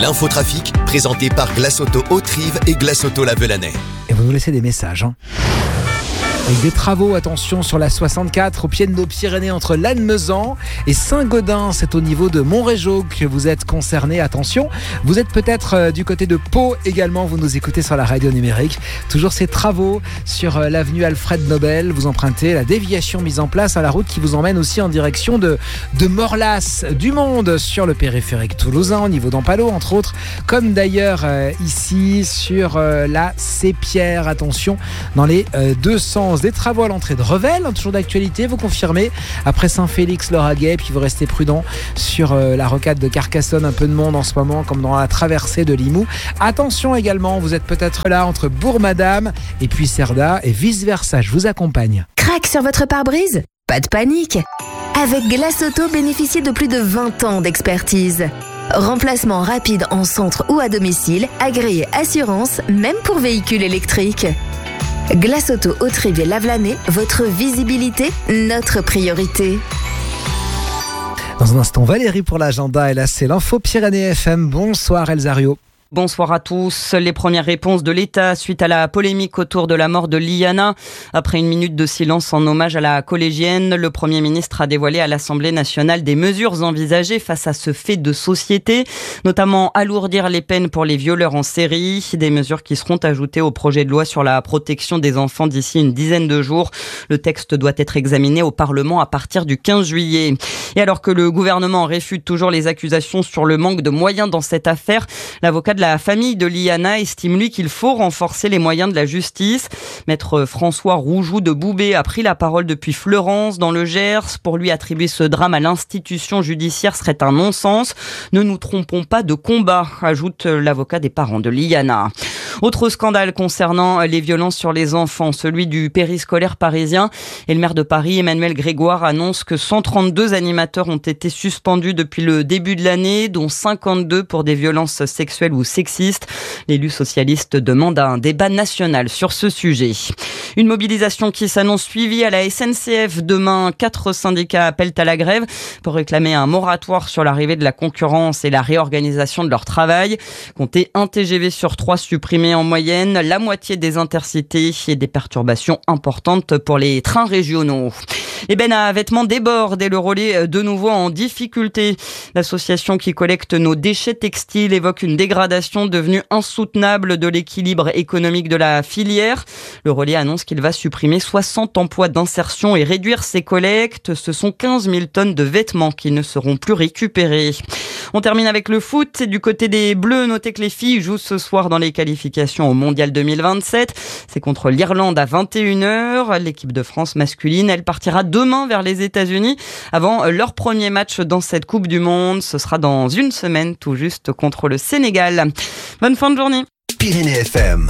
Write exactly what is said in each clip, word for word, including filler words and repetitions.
l'infotrafic présenté par Glace Auto Haute-Rive et Glace Auto La Velanais. Et vous nous laissez des messages, hein. Avec des travaux, attention, sur la soixante-quatre, au pied de nos Pyrénées, entre Lannemezan et Saint-Gaudens. C'est au niveau de Montrégeau que vous êtes concerné. Attention, vous êtes peut-être euh, du côté de Pau également. Vous nous écoutez sur la radio numérique. Toujours ces travaux sur euh, l'avenue Alfred Nobel. Vous empruntez la déviation mise en place à la route qui vous emmène aussi en direction de, de Morlas, du Monde, sur le périphérique toulousain, au niveau d'Ampalo, entre autres. Comme d'ailleurs euh, ici sur euh, la Sépierre. Attention, dans les euh, deux sens. Des travaux à l'entrée de Revel, toujours d'actualité, vous confirmez. Après Saint-Félix, Lauragais, puis vous restez prudent sur euh, la rocade de Carcassonne, un peu de monde en ce moment, comme dans la traversée de Limoux. Attention également, vous êtes peut-être là entre Bourg-Madame et puis Cerda et vice-versa, je vous accompagne. Crac sur votre pare-brise ? Pas de panique. Avec Glace Auto, bénéficiez de plus de vingt ans d'expertise. Remplacement rapide en centre ou à domicile, agréé assurance, même pour véhicules électriques. Glace Auto Haute-Rive et La Velanais, votre visibilité, notre priorité. Dans un instant, Valérie pour l'agenda, et là c'est l'info Pyrénées F M. Bonsoir Elzario. Bonsoir à tous. Les premières réponses de l'État suite à la polémique autour de la mort de Liana. Après une minute de silence en hommage à la collégienne, le Premier ministre a dévoilé à l'Assemblée nationale des mesures envisagées face à ce fait de société, notamment alourdir les peines pour les violeurs en série, des mesures qui seront ajoutées au projet de loi sur la protection des enfants d'ici une dizaine de jours. Le texte doit être examiné au Parlement à partir du quinze juillet. Et alors que le gouvernement réfute toujours les accusations sur le manque de moyens dans cette affaire, l'avocat de la famille de Liana estime lui qu'il faut renforcer les moyens de la justice. Maître François Roujoux de Boubé a pris la parole depuis Fleurance dans le Gers. Pour lui, attribuer ce drame à l'institution judiciaire serait un non-sens. Ne nous trompons pas de combat, ajoute l'avocat des parents de Liana. Autre scandale concernant les violences sur les enfants, celui du périscolaire parisien. Et le maire de Paris, Emmanuel Grégoire, annonce que cent trente-deux animateurs ont été suspendus depuis le début de l'année, dont cinquante-deux pour des violences sexuelles ou sexistes. L'élu socialiste demande un débat national sur ce sujet. Une mobilisation qui s'annonce suivie à la S N C F. Demain, quatre syndicats appellent à la grève pour réclamer un moratoire sur l'arrivée de la concurrence et la réorganisation de leur travail. Comptez un T G V sur trois supprimé en moyenne, la moitié des intercités et des perturbations importantes pour les trains régionaux. Ébène à vêtements déborde et le relais de nouveau en difficulté. L'association qui collecte nos déchets textiles évoque une dégradation devenue insoutenable de l'équilibre économique de la filière. Le relais annonce qu'il va supprimer soixante emplois d'insertion et réduire ses collectes. Ce sont quinze mille tonnes de vêtements qui ne seront plus récupérés. On termine avec le foot. Du côté des Bleus, notez que les filles jouent ce soir dans les qualifications au Mondial deux mille vingt-sept. C'est contre l'Irlande à vingt et une heures. L'équipe de France masculine, elle partira demain vers les États-Unis avant leur premier match dans cette Coupe du Monde. Ce sera dans une semaine tout juste contre le Sénégal. Bonne fin de journée. Pyrénées F M.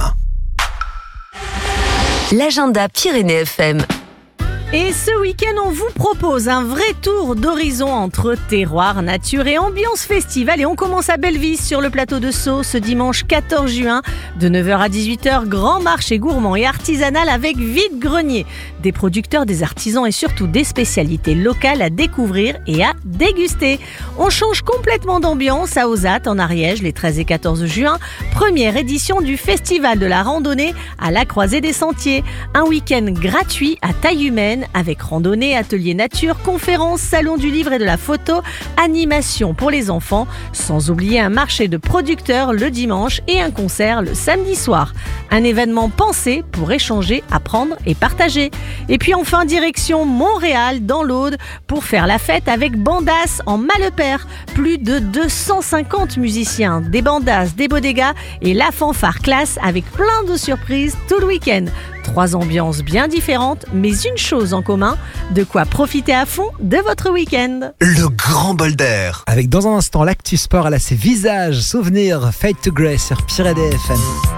L'agenda Pyrénées F M. Et ce week-end, on vous propose un vrai tour d'horizon entre terroir, nature et ambiance festivale. Et on commence à Bellevis, sur le plateau de Sceaux, ce dimanche quatorze juin, de neuf heures à dix-huit heures, grand marché gourmand et artisanal avec vide-grenier. Des producteurs, des artisans et surtout des spécialités locales à découvrir et à déguster. On change complètement d'ambiance à Ozat, en Ariège, les treize et quatorze juin. Première édition du Festival de la randonnée à la Croisée des Sentiers. Un week-end gratuit à taille humaine, avec randonnée, atelier nature, conférences, salon du livre et de la photo, animation pour les enfants, sans oublier un marché de producteurs le dimanche et un concert le samedi soir. Un événement pensé pour échanger, apprendre et partager. Et puis enfin, direction Montréal, dans l'Aude, pour faire la fête avec Bandas en Malepère. Plus de deux cent cinquante musiciens, des bandas, des bodegas et la fanfare classe avec plein de surprises tout le week-end. Trois ambiances bien différentes, mais une chose en commun, de quoi profiter à fond de votre week-end. Le grand bol d'air. Avec dans un instant l'actu sport, à la ses visages, souvenirs, Fade to Grey sur Pyrénées F M.